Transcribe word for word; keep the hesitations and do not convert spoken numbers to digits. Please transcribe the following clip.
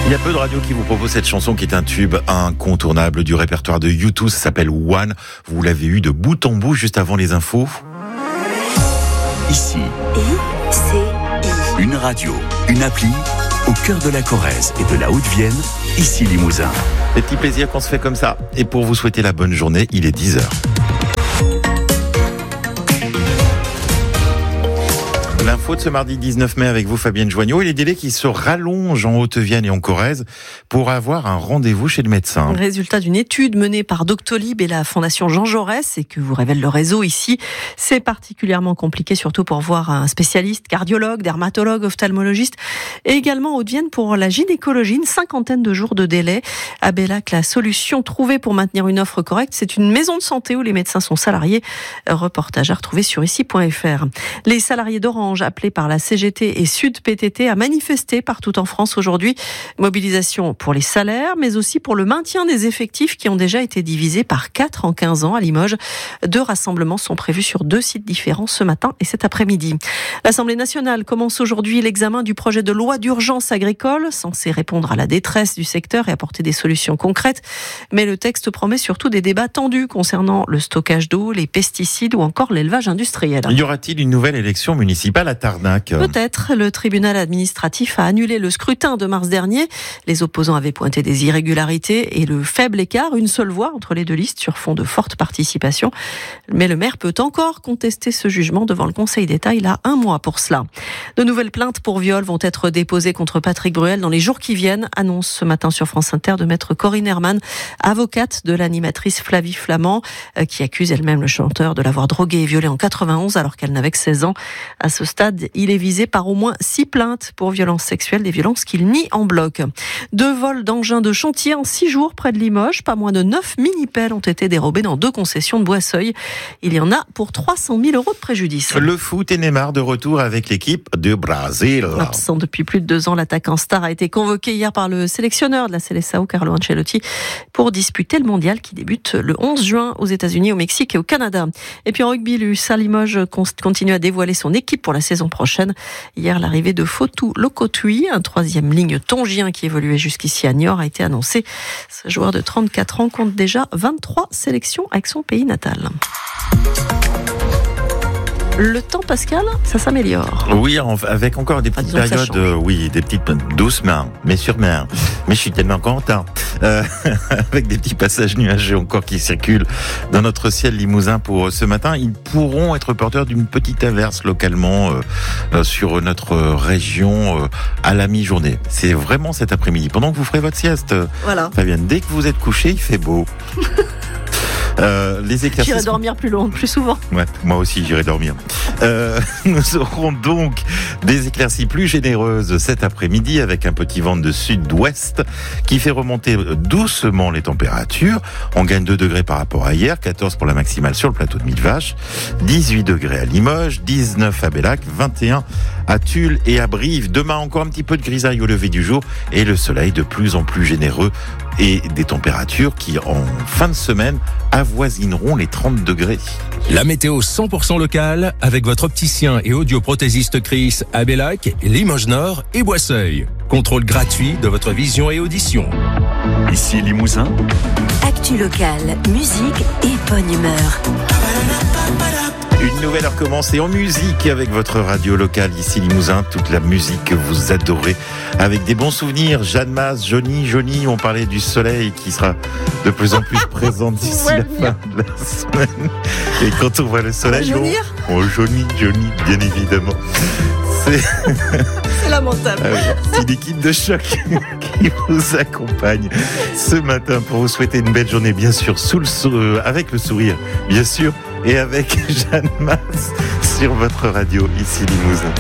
Il y a peu de radios qui vous proposent cette chanson qui est un tube incontournable du répertoire de U deux. Ça s'appelle One. Vous l'avez eu de bout en bout juste avant les infos. Ici, I C I. une radio, une appli, au cœur de la Corrèze et de la Haute-Vienne, ici Limousin. Des petits plaisirs qu'on se fait comme ça. Et pour vous souhaiter la bonne journée, il est dix heures. L'info de ce mardi dix-neuf mai avec vous, Fabienne Joignot, et les délais qui se rallongent en Haute-Vienne et en Corrèze pour avoir un rendez-vous chez le médecin. Résultat d'une étude menée par Doctolib et la Fondation Jean Jaurès et que vous révèle le réseau ici. C'est particulièrement compliqué, surtout pour voir un spécialiste, cardiologue, dermatologue, ophtalmologiste et également en Haute-Vienne pour la gynécologie, une cinquantaine de jours de délai. À Bellac, la solution trouvée pour maintenir une offre correcte, c'est une maison de santé où les médecins sont salariés. Reportage à retrouver sur ici point f r. Les salariés d'Orange appelés par la C G T et Sud P T T à manifester partout en France aujourd'hui. Mobilisation pour les salaires, mais aussi pour le maintien des effectifs qui ont déjà été divisés par quatre en quinze ans à Limoges. Deux rassemblements sont prévus sur deux sites différents ce matin et cet après-midi. L'Assemblée nationale commence aujourd'hui l'examen du projet de loi d'urgence agricole, censé répondre à la détresse du secteur et apporter des solutions concrètes. Mais le texte promet surtout des débats tendus concernant le stockage d'eau, les pesticides ou encore l'élevage industriel. Y aura-t-il une nouvelle élection municipale à Tarnac? Peut-être. Le tribunal administratif a annulé le scrutin de mars dernier. Les opposants avaient pointé des irrégularités et le faible écart, une seule voix entre les deux listes sur fond de forte participation. Mais le maire peut encore contester ce jugement devant le Conseil d'État. Il a un mois pour cela. De nouvelles plaintes pour viol vont être déposées contre Patrick Bruel dans les jours qui viennent, annonce ce matin sur France Inter de maître Corinne Herman, avocate de l'animatrice Flavie Flamand, qui accuse elle-même le chanteur de l'avoir drogué et violé en quatre-vingt-onze alors qu'elle n'avait que seize ans. À ce stade, il est visé par au moins six plaintes pour violences sexuelles, des violences qu'il nie en bloc. Deux vols d'engins de chantier en six jours près de Limoges. Pas moins de neuf mini-pelles ont été dérobées dans deux concessions de Boisseuil. Il y en a pour trois cent mille euros de préjudice. Le foot et Neymar de retour avec l'équipe de Brésil. Absent depuis plus de deux ans, l'attaquant star a été convoqué hier par le sélectionneur de la Seleção, Carlo Ancelotti, pour disputer le mondial qui débute le onze juin aux États-Unis, au Mexique et au Canada. Et puis en rugby, l'U S A Limoges continue à dévoiler son équipe pour la saison prochaine. Hier, l'arrivée de Fotu Lokotui, un troisième ligne tongien qui évoluait jusqu'ici à Niort, a été annoncé. Ce joueur de trente-quatre ans compte déjà vingt-trois sélections avec son pays natal. Le temps, Pascal, ça s'améliore. Oui, avec encore des petites ah, périodes, euh, oui, des petites doucement, mais sûrement. Mais je suis tellement content. Euh, avec des petits passages nuageux encore qui circulent dans notre ciel limousin pour ce matin. Ils pourront être porteurs d'une petite averse localement euh, sur notre région euh, à la mi-journée. C'est vraiment cet après-midi, pendant que vous ferez votre sieste. Voilà. Fabienne, dès que vous êtes couché, il fait beau. Euh, les éclaircies. J'irai dormir plus long, plus souvent. Ouais, moi aussi, j'irai dormir. Euh, nous aurons donc des éclaircies plus généreuses cet après-midi avec un petit vent de sud-ouest qui fait remonter doucement les températures. On gagne deux degrés par rapport à hier, quatorze pour la maximale sur le plateau de Millevaches, dix-huit degrés à Limoges, dix-neuf à Bellac, vingt et un à Tulle et à Brive. Demain, encore un petit peu de grisaille au lever du jour et le soleil de plus en plus généreux et des températures qui, en fin de semaine, avoisineront les trente degrés. La météo cent pour cent locale avec votre opticien et audioprothésiste Chris à Bellac, Limoges Nord et Boisseuil. Contrôle gratuit de votre vision et audition. Ici Limousin. Actu locale, musique et bonne humeur. Une nouvelle heure commencée en musique avec votre radio locale ici Limousin, toute la musique que vous adorez avec des bons souvenirs. Jeanne Masse, Johnny, Johnny, on parlait du soleil qui sera de plus en plus présent d'ici la fin de la semaine. Et quand on voit le soleil, on, oh Johnny, Johnny, bien évidemment. C'est, c'est lamentable. Ah oui, c'est une équipe de choc qui vous accompagne ce matin pour vous souhaiter une belle journée, bien sûr, sous le sou- avec le sourire, bien sûr, et avec Jeanne Masse sur votre radio ici Limousin.